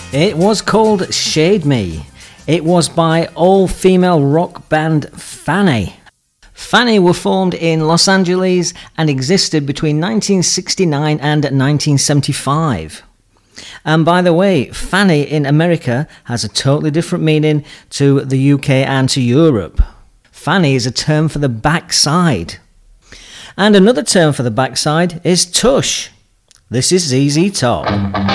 It was called Shade Me. It was by all-female rock band Fanny. Fanny were formed in Los Angeles and existed between 1969 and 1975. And by the way, Fanny in America has a totally different meaning to the UK and to Europe. Fanny is a term for the backside. And another term for the backside is tush. This is ZZ Top.